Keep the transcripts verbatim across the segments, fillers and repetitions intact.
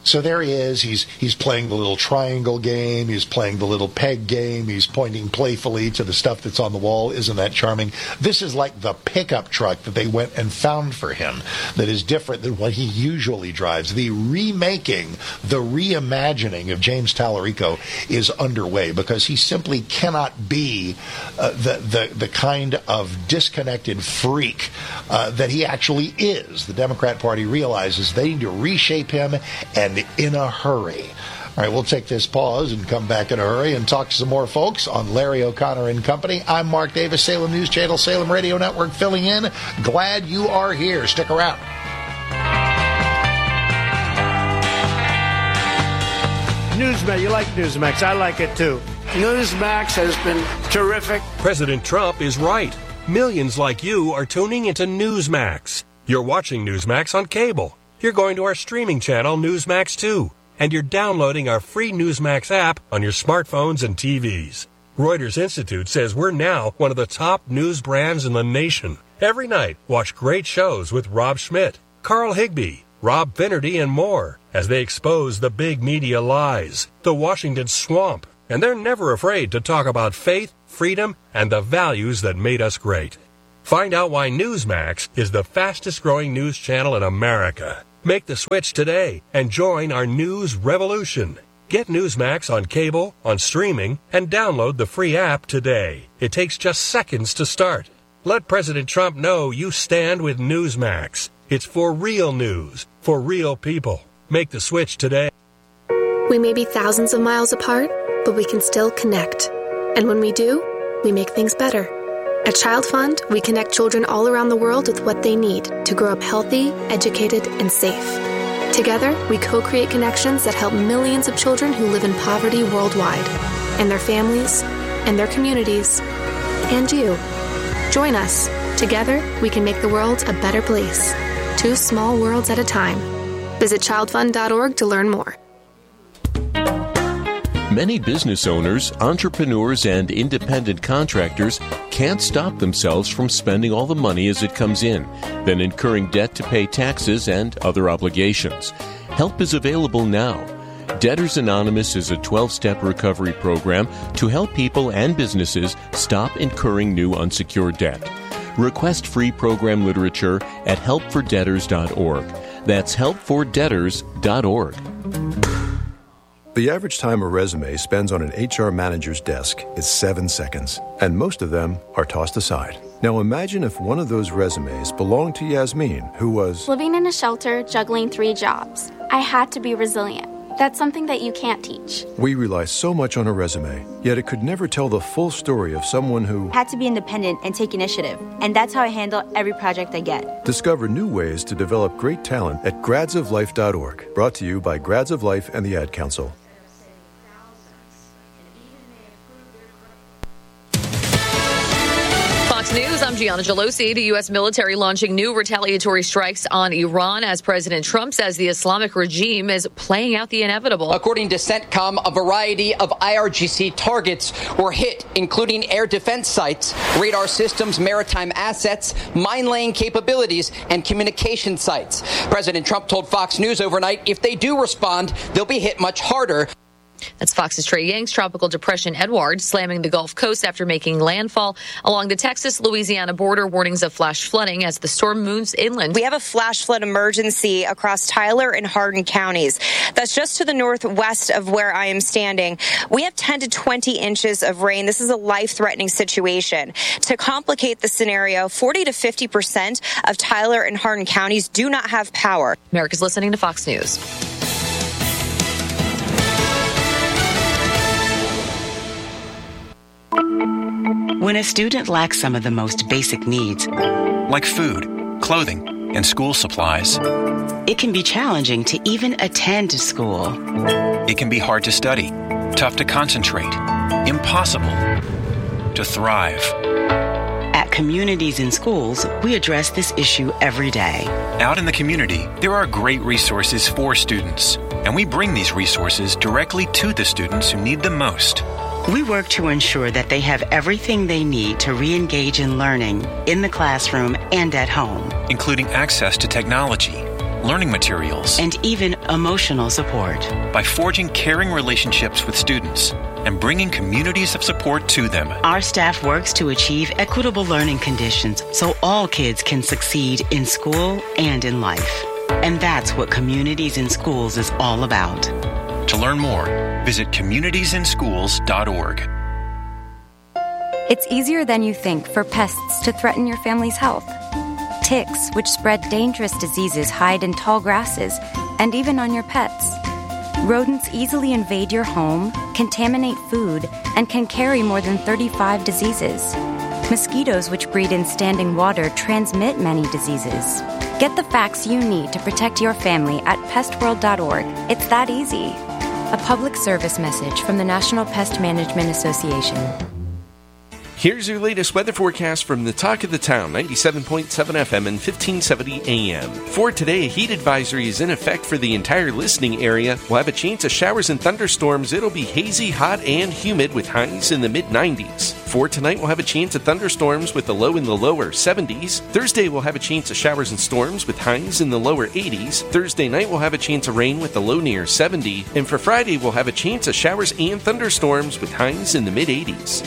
So there he is. He's he's playing the little triangle game. He's playing the little peg game. He's pointing playfully to the stuff that's on the wall. Isn't that charming? This is like the pickup truck that they went and found for him that is different than what he usually drives. The remaking, the reimagining of James Tallarico is underway because he simply cannot be uh, the, the, the kind of disconnected freak uh, that he actually is. The Democrat Party realizes they need to reshape him, and in a hurry. All right, we'll take this pause and come back in a hurry and talk to some more folks on Larry O'Connor and Company. I'm Mark Davis, Salem News Channel, Salem Radio Network, filling in. Glad you are here. Stick around. Newsmax, you like Newsmax. I like it, too. Newsmax has been terrific. President Trump is right. Millions like you are tuning into Newsmax. You're watching Newsmax on cable. You're going to our streaming channel, Newsmax two. And you're downloading our free Newsmax app on your smartphones and T Vs. Reuters Institute says we're now one of the top news brands in the nation. Every night, watch great shows with Rob Schmidt, Carl Higbie, Rob Finnerty, and more as they expose the big media lies, the Washington swamp. And they're never afraid to talk about faith, freedom, and the values that made us great. Find out why Newsmax is the fastest-growing news channel in America. Make the switch today and join our news revolution. Get Newsmax on cable, on streaming, and download the free app today. It takes just seconds to start. Let President Trump know you stand with Newsmax. It's for real news, for real people. Make the switch today. We may be thousands of miles apart, but we can still connect. And when we do, we make things better. At Child Fund, we connect children all around the world with what they need to grow up healthy, educated, and safe. Together, we co-create connections that help millions of children who live in poverty worldwide, and their families, and their communities, and you. Join us. Together, we can make the world a better place. Two small worlds at a time. Visit child fund dot org to learn more. Many business owners, entrepreneurs, and independent contractors can't stop themselves from spending all the money as it comes in, then incurring debt to pay taxes and other obligations. Help is available now. Debtors Anonymous is a twelve-step recovery program to help people and businesses stop incurring new unsecured debt. Request free program literature at help for debtors dot org. That's help for debtors dot org. The average time a resume spends on an H R manager's desk is seven seconds, and most of them are tossed aside. Now imagine if one of those resumes belonged to Yasmin, who was living in a shelter, juggling three jobs. I had to be resilient. That's something that you can't teach. We rely so much on a resume, yet it could never tell the full story of someone who had to be independent and take initiative. And that's how I handle every project I get. Discover new ways to develop great talent at grads of life dot org. Brought to you by Grads of Life and the Ad Council. Fox News, I'm Gianna Gelosi. The U S military launching new retaliatory strikes on Iran as President Trump says the Islamic regime is playing out the inevitable. According to CENTCOM, a variety of I R G C targets were hit, including air defense sites, radar systems, maritime assets, mine-laying capabilities, and communication sites. President Trump told Fox News overnight if they do respond, they'll be hit much harder. That's Fox's Trey Yang's tropical depression Edward slamming the Gulf Coast after making landfall along the Texas-Louisiana border. Warnings of flash flooding as the storm moves inland. We have a flash flood emergency across Tyler and Hardin counties. That's just to the northwest of where I am standing. We have ten to twenty inches of rain. This is a life-threatening situation. To complicate the scenario, forty to fifty percent of Tyler and Hardin counties do not have power. America's listening to Fox News. When a student lacks some of the most basic needs, like food, clothing, and school supplies, it can be challenging to even attend school. It can be hard to study, tough to concentrate, impossible to thrive. At Communities in Schools, we address this issue every day. Out in the community, there are great resources for students, and we bring these resources directly to the students who need them most. We work to ensure that they have everything they need to re-engage in learning in the classroom and at home, including access to technology, learning materials, and even emotional support. By forging caring relationships with students and bringing communities of support to them, our staff works to achieve equitable learning conditions so all kids can succeed in school and in life. And that's what Communities in Schools is all about. To learn more, visit communities in schools dot org. It's easier than you think for pests to threaten your family's health. Ticks, which spread dangerous diseases, hide in tall grasses and even on your pets. Rodents easily invade your home, contaminate food, and can carry more than thirty-five diseases. Mosquitoes, which breed in standing water, transmit many diseases. Get the facts you need to protect your family at pest world dot org. It's that easy. A public service message from the National Pest Management Association. Here's your latest weather forecast from the Talk of the Town, ninety-seven point seven F M and fifteen seventy A M. For today, a heat advisory is in effect for the entire listening area. We'll have a chance of showers and thunderstorms. It'll be hazy, hot, and humid with highs in the mid nineties. For tonight, we'll have a chance of thunderstorms with the low in the lower seventies. Thursday, we'll have a chance of showers and storms with highs in the lower eighties. Thursday night, we'll have a chance of rain with the low near seventy. And for Friday, we'll have a chance of showers and thunderstorms with highs in the mid eighties.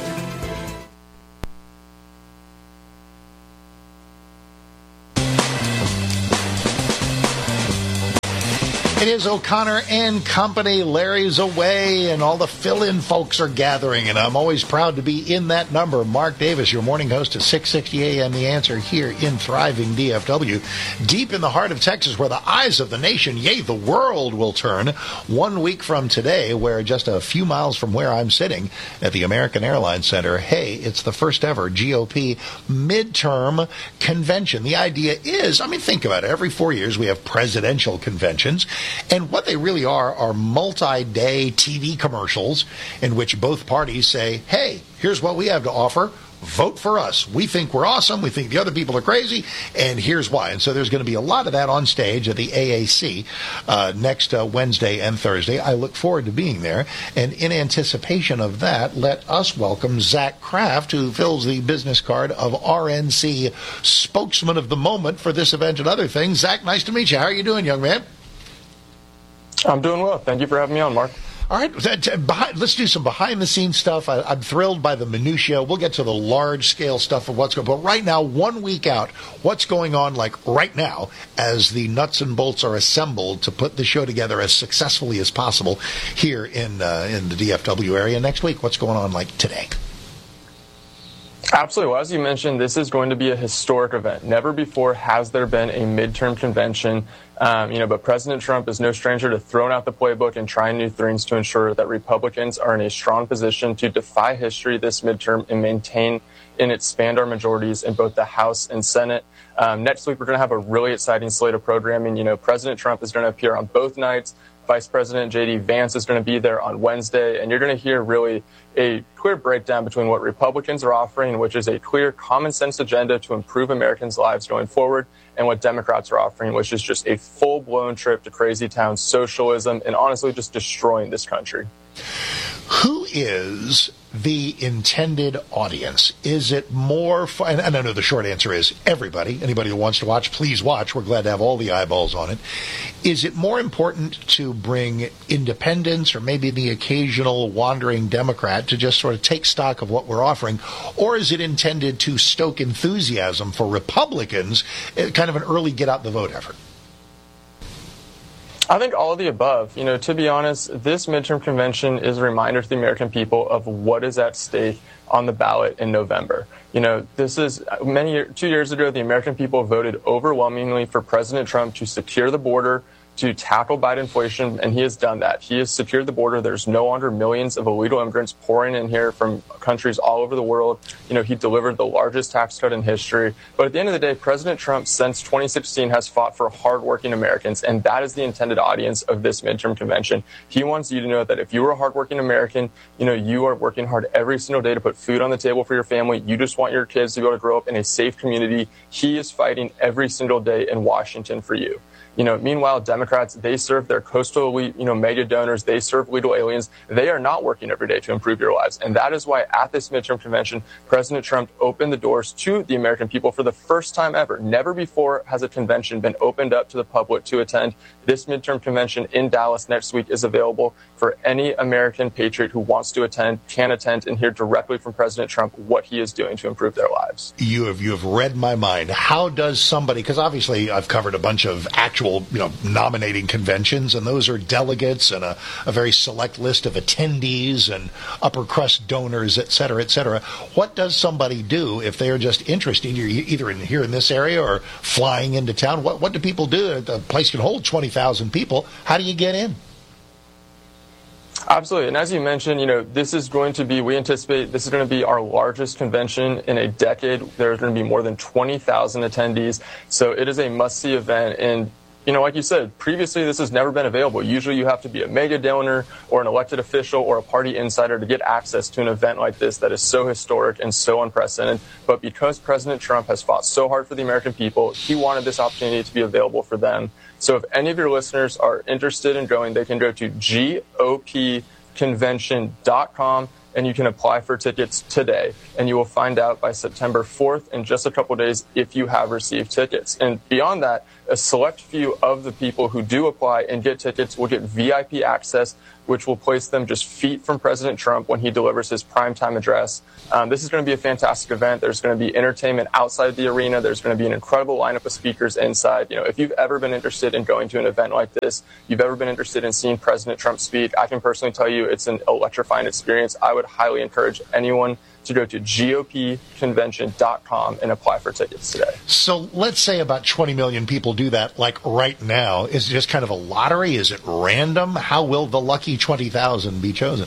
It is O'Connor and Company. Larry's away, and all the fill-in folks are gathering, and I'm always proud to be in that number. Mark Davis, your morning host at six sixty A M. The Answer here in thriving D F W, deep in the heart of Texas, where the eyes of the nation, yea, the world, will turn one week from today, where just a few miles from where I'm sitting at the American Airlines Center, hey, it's the first ever G O P midterm convention. The idea is, I mean, think about it. Every four years we have presidential conventions. And what they really are are multi-day T V commercials in which both parties say, hey, here's what we have to offer. Vote for us. We think we're awesome. We think the other people are crazy, and here's why. And so there's going to be a lot of that on stage at the A A C uh, next uh, Wednesday and Thursday. I look forward to being there. And in anticipation of that, let us welcome Zach Kraft, who fills the business card of R N C spokesman of the moment for this event and other things. Zach, nice to meet you. How are you doing, young man? I'm doing well. Thank you for having me on, Mark. All right, let's do some behind-the-scenes stuff. I, I'm thrilled by the minutia. We'll get to the large-scale stuff of what's going on. But right now, one week out, what's going on, like right now, as the nuts and bolts are assembled to put the show together as successfully as possible here in uh, in the D F W area next week? What's going on, like, today? Absolutely. Well, as you mentioned, this is going to be a historic event. Never before has there been a midterm convention. Um, you know, but President Trump is no stranger to throwing out the playbook and trying new things to ensure that Republicans are in a strong position to defy history this midterm and maintain and expand our majorities in both the House and Senate. Um, next week, we're going to have a really exciting slate of programming. You know, President Trump is going to appear on both nights. Vice President J D Vance is going to be there on Wednesday, and you're going to hear really a clear breakdown between what Republicans are offering, which is a clear common sense agenda to improve Americans' lives going forward, and what Democrats are offering, which is just a full-blown trip to crazy town socialism and honestly just destroying this country. Who is the intended audience? Is it more fun? And I know the short answer is everybody. Anybody who wants to watch, please watch. We're glad to have all the eyeballs on it. Is it more important to bring independents or maybe the occasional wandering Democrat to just sort of take stock of what we're offering? Or is it intended to stoke enthusiasm for Republicans, kind of an early get-out-the-vote effort? I think all of the above. You know, to be honest, this midterm convention is a reminder to the American people of what is at stake on the ballot in November. You know, this is many two years ago, the American people voted overwhelmingly for President Trump to secure the border, to tackle Biden inflation, and he has done that. He has secured the border. There's no longer millions of illegal immigrants pouring in here from countries all over the world. You know, he delivered the largest tax cut in history. But at the end of the day, President Trump, since twenty sixteen, has fought for hardworking Americans, and that is the intended audience of this midterm convention. He wants you to know that if you are a hardworking American, you know, you are working hard every single day to put food on the table for your family. You just want your kids to be able to grow up in a safe community. He is fighting every single day in Washington for you. You know, meanwhile, Democrats, they serve their coastal elite, you know, mega donors. They serve illegal aliens. They are not working every day to improve your lives. And that is why at this midterm convention, President Trump opened the doors to the American people for the first time ever. Never before has a convention been opened up to the public to attend. This midterm convention in Dallas next week is available for any American patriot who wants to attend, can attend, and hear directly from President Trump what he is doing to improve their lives. You have you have read my mind. How does somebody, because obviously I've covered a bunch of actual, you know, nominating conventions, and those are delegates and a, a very select list of attendees and upper crust donors, et cetera, et cetera. What does somebody do if they are just interested, either in here in this area or flying into town? What what do people do? The place can hold twenty thousand people. How do you get in? Absolutely. And as you mentioned, you know, this is going to be, we anticipate this is going to be our largest convention in a decade. There's going to be more than twenty thousand attendees. So it is a must-see event. And, you know, like you said, previously this has never been available. Usually you have to be a mega donor or an elected official or a party insider to get access to an event like this that is so historic and so unprecedented. But because President Trump has fought so hard for the American people, he wanted this opportunity to be available for them. So if any of your listeners are interested in going, they can go to G O P convention dot com and you can apply for tickets today. And you will find out by September fourth in just a couple of days if you have received tickets. And beyond that, a select few of the people who do apply and get tickets will get V I P access, which will place them just feet from President Trump when he delivers his primetime address. Um, this is going to be a fantastic event. There's going to be entertainment outside the arena. There's going to be an incredible lineup of speakers inside. You know, if you've ever been interested in going to an event like this, you've ever been interested in seeing President Trump speak, I can personally tell you it's an electrifying experience. I would highly encourage anyone to go to G O P convention dot com and apply for tickets today. So let's say about twenty million people do that, like right now. Is it just kind of a lottery? Is it random? How will the lucky twenty thousand be chosen?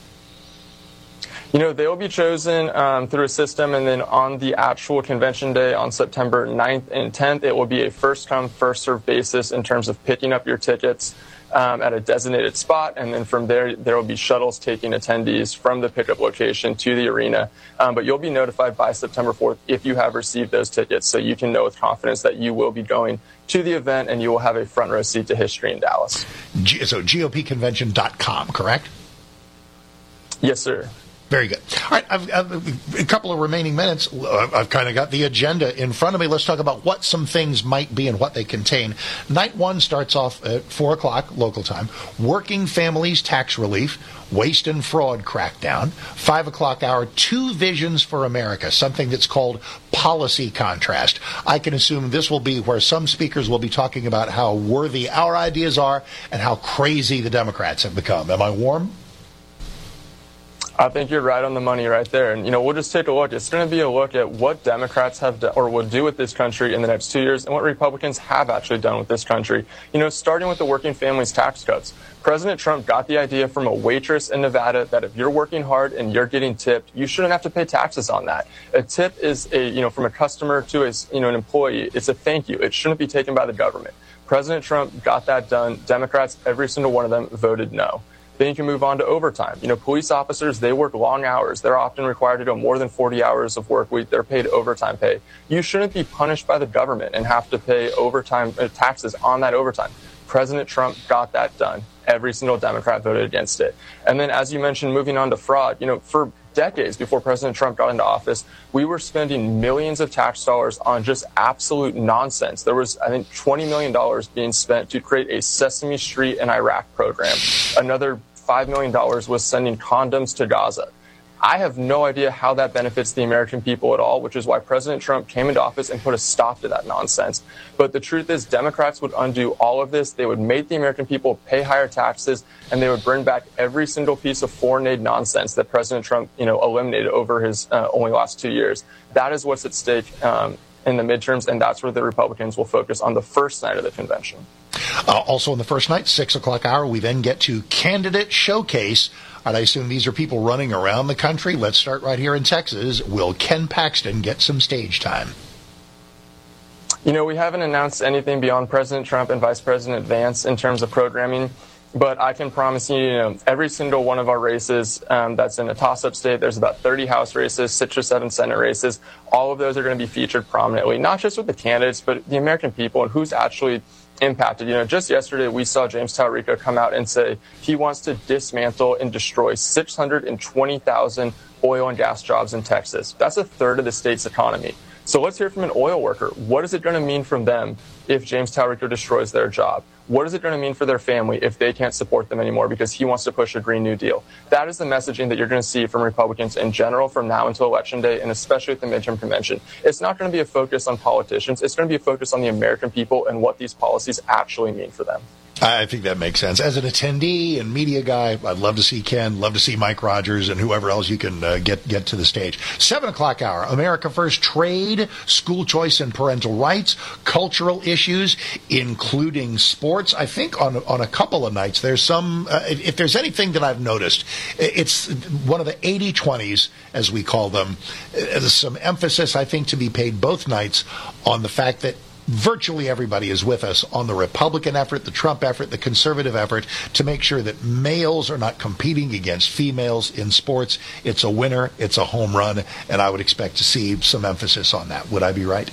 You know, they will be chosen um, through a system, and then on the actual convention day on September ninth and tenth, it will be a first-come, first-served basis in terms of picking up your tickets um, at a designated spot, and then from there, there will be shuttles taking attendees from the pickup location to the arena. Um, but you'll be notified by September fourth if you have received those tickets, so you can know with confidence that you will be going to the event and you will have a front-row seat to history in Dallas. G- so G O P convention dot com, correct? Yes, sir. Very good. All right, I've, I've, a couple of remaining minutes. I've kind of got the agenda in front of me. Let's talk about what some things might be and what they contain. Night one starts off at four o'clock local time. Working families tax relief, waste and fraud crackdown. five o'clock hour, two visions for America, something that's called policy contrast. I can assume this will be where some speakers will be talking about how worthy our ideas are and how crazy the Democrats have become. Am I warm? I think you're right on the money right there. And, you know, we'll just take a look. It's going to be a look at what Democrats have done or will do with this country in the next two years and what Republicans have actually done with this country. You know, starting with the working families tax cuts. President Trump got the idea from a waitress in Nevada that if you're working hard and you're getting tipped, you shouldn't have to pay taxes on that. A tip is a, you know, from a customer to a, you know, an employee. It's a thank you. It shouldn't be taken by the government. President Trump got that done. Democrats, every single one of them, voted no. Then you can move on to overtime. You know, police officers, they work long hours. They're often required to do more than forty hours of work week. They're paid overtime pay. You shouldn't be punished by the government and have to pay overtime uh, taxes on that overtime. President Trump got that done. Every single Democrat voted against it. And then, as you mentioned, moving on to fraud, you know, for decades before President Trump got into office, we were spending millions of tax dollars on just absolute nonsense. There was, I think, twenty million dollars being spent to create a Sesame Street in Iraq program. Another five million dollars was sending condoms to Gaza. I have no idea how that benefits the American people at all, which is why President Trump came into office and put a stop to that nonsense. But the truth is, Democrats would undo all of this. They would make the American people pay higher taxes, and they would bring back every single piece of foreign aid nonsense that President Trump, you know, eliminated over his uh, only last two years. That is what's at stake um, in the midterms, and that's where the Republicans will focus on the first night of the convention. Uh, also on the first night, six o'clock hour, we then get to Candidate Showcase. And I assume these are people running around the country. Let's start right here in Texas. Will Ken Paxton get some stage time? You know, we haven't announced anything beyond President Trump and Vice President Vance in terms of programming. But I can promise you, you know, every single one of our races um, that's in a toss-up state, there's about thirty House races, six or seven Senate races. All of those are going to be featured prominently, not just with the candidates, but the American people and who's actually impacted. You know, just yesterday we saw James Talarico come out and say he wants to dismantle and destroy six hundred twenty thousand oil and gas jobs in Texas. That's a third of the state's economy. So let's hear from an oil worker. What is it going to mean from them if James Talarico destroys their job? What is it going to mean for their family if they can't support them anymore because he wants to push a Green New Deal? That is the messaging that you're going to see from Republicans in general from now until Election Day, and especially at the midterm convention. It's not going to be a focus on politicians. It's going to be a focus on the American people and what these policies actually mean for them. I think that makes sense. As an attendee and media guy, I'd love to see Ken, love to see Mike Rogers, and whoever else you can uh, get get to the stage. Seven o'clock hour, America First, trade, school choice and parental rights, cultural issues, including sports. I think on on a couple of nights, there's some, uh, if there's anything that I've noticed, it's one of the eighty twenties, as we call them. There's some emphasis, I think, to be paid both nights on the fact that virtually everybody is with us on the Republican effort, the Trump effort, the conservative effort to make sure that males are not competing against females in sports. It's a winner. It's a home run. And I would expect to see some emphasis on that. Would I be right?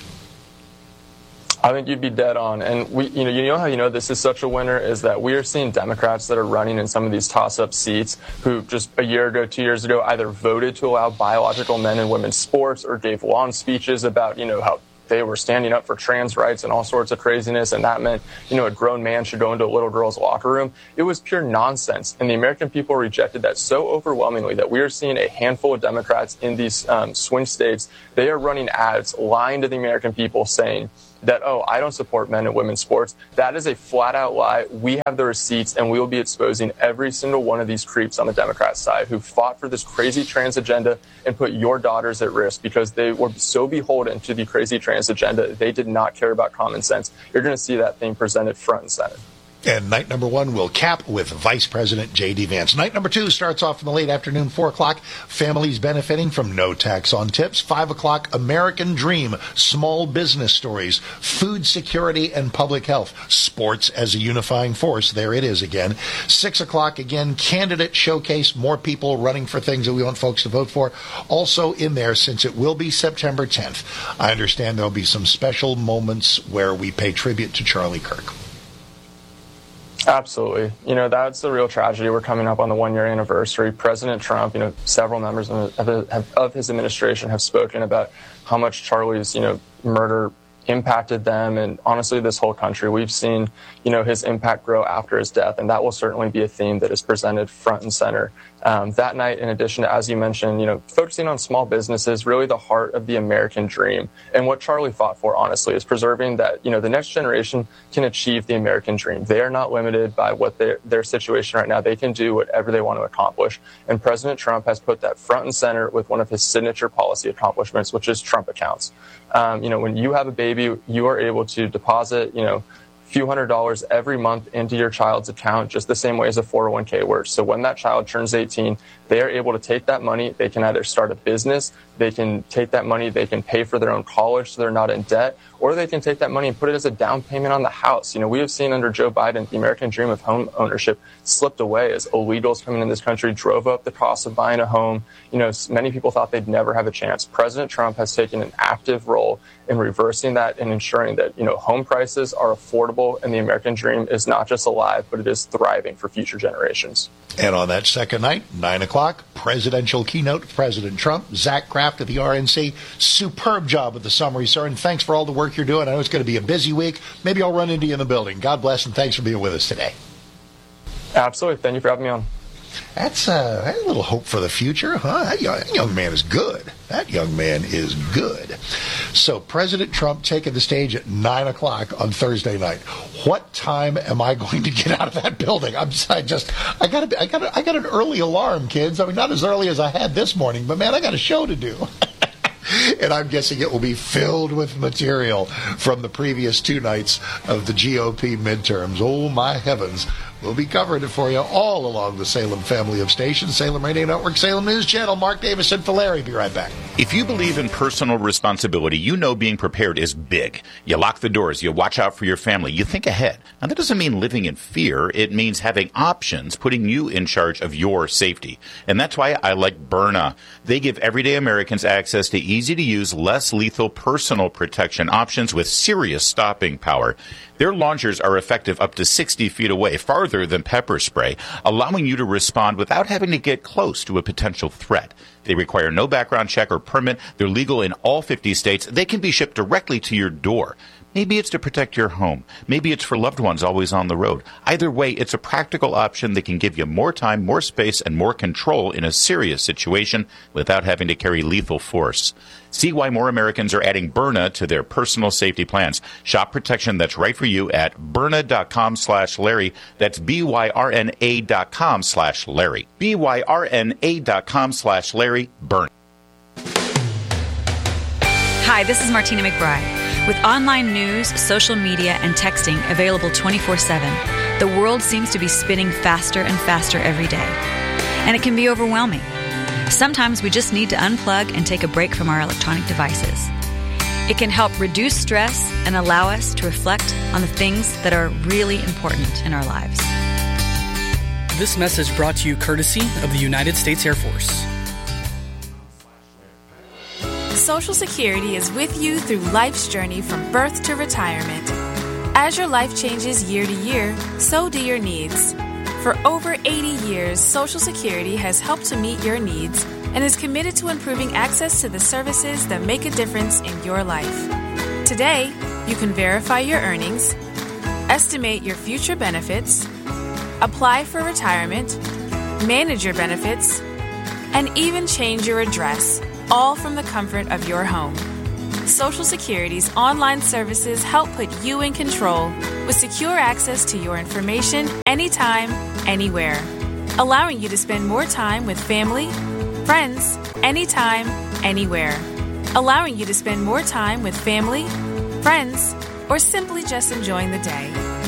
I think you'd be dead on. And we, you know, you know how you know this is such a winner is that we are seeing Democrats that are running in some of these toss-up seats who just a year ago, two years ago, either voted to allow biological men and women's sports or gave long speeches about, you know, how they were standing up for trans rights and all sorts of craziness, and that meant, you know, a grown man should go into a little girl's locker room. It was pure nonsense, and the American people rejected that so overwhelmingly that we are seeing a handful of Democrats in these um, swing states. They are running ads lying to the American people saying that, oh, I don't support men and women's sports. That is a flat-out lie. We have the receipts, and we will be exposing every single one of these creeps on the Democrat side who fought for this crazy trans agenda and put your daughters at risk because they were so beholden to the crazy trans agenda. They did not care about common sense. You're going to see that thing presented front and center. And night number one will cap with Vice President J D. Vance. Night number two starts off in the late afternoon, four o'clock. Families benefiting from no tax on tips. five o'clock, American Dream, small business stories, food security and public health, sports as a unifying force. There it is again. six o'clock, again, candidate showcase, more people running for things that we want folks to vote for. Also in there, since it will be September tenth, I understand there will be some special moments where we pay tribute to Charlie Kirk. Absolutely. You know, that's the real tragedy. We're coming up on the one-year anniversary. President Trump, you know, several members of, of, of his administration have spoken about how much Charlie's, you know, murder impacted them and honestly this whole country. We've seen, you know, his impact grow after his death, and that will certainly be a theme that is presented front and center. Um, that night, in addition to, as you mentioned, you know, focusing on small businesses, really the heart of the American dream. And what Charlie fought for, honestly, is preserving that, you know, the next generation can achieve the American dream. They are not limited by what their, their situation right now. They can do whatever they want to accomplish. And President Trump has put that front and center with one of his signature policy accomplishments, which is Trump accounts. Um, you know, when you have a baby, you are able to deposit, you know, few hundred dollars every month into your child's account, just the same way as a four oh one k works. So when that child turns eighteen, they are able to take that money. They can either start a business, they can take that money, they can pay for their own college so they're not in debt, or they can take that money and put it as a down payment on the house. You know, we have seen under Joe Biden, the American dream of home ownership slipped away as illegals coming in this country drove up the cost of buying a home. You know, many people thought they'd never have a chance. President Trump has taken an active role in reversing that and ensuring that, you know, home prices are affordable and the American dream is not just alive, but it is thriving for future generations. And on that second night, nine o'clock, presidential keynote, President Trump, Zach Kraft at the R N C. Superb job with the summary, sir, and thanks for all the work you're doing. I know it's going to be a busy week. Maybe I'll run into you in the building. God bless, and thanks for being with us today. Absolutely. Thank you for having me on. That's uh, a little hope for the future, huh? That young, that young man is good. That young man is good. So President Trump taking the stage at nine o'clock on Thursday night. What time am I going to get out of that building? I'm I just I got I got I got an early alarm, kids. I mean, not as early as I had this morning, but man, I got a show to do. And I'm guessing it will be filled with material from the previous two nights of the G O P midterms. Oh, my heavens. We'll be covering it for you all along the Salem family of stations. Salem Radio Network, Salem News Channel. Mark Davis and Falleri. Be right back. If you believe in personal responsibility, you know being prepared is big. You lock the doors. You watch out for your family. You think ahead. Now, that doesn't mean living in fear. It means having options, putting you in charge of your safety. And that's why I like Byrna. They give everyday Americans access to easy-to-use, less lethal personal protection options with serious stopping power. Their launchers are effective up to sixty feet away, farther than pepper spray, allowing you to respond without having to get close to a potential threat. They require no background check or permit. They're legal in all fifty states. They can be shipped directly to your door. Maybe it's to protect your home. Maybe it's for loved ones always on the road. Either way, it's a practical option that can give you more time, more space, and more control in a serious situation without having to carry lethal force. See why more Americans are adding Byrna to their personal safety plans. Shop protection that's right for you at Byrna.com slash Larry. That's B-Y-R-N-A dot com slash Larry. B-Y-R-N-A dot com slash Larry. Byrna. Hi, this is Martina McBride. With online news, social media, and texting available twenty-four seven, the world seems to be spinning faster and faster every day. And it can be overwhelming. Sometimes we just need to unplug and take a break from our electronic devices. It can help reduce stress and allow us to reflect on the things that are really important in our lives. This message brought to you courtesy of the United States Air Force. Social Security is with you through life's journey from birth to retirement. As your life changes year to year, so do your needs. For over eighty years, Social Security has helped to meet your needs and is committed to improving access to the services that make a difference in your life. Today, you can verify your earnings, estimate your future benefits, apply for retirement, manage your benefits, and even change your address, all from the comfort of your home. Social Security's online services help put you in control with secure access to your information anytime, anywhere, allowing you to spend more time with family, friends, anytime, anywhere, allowing you to spend more time with family, friends, or simply just enjoying the day.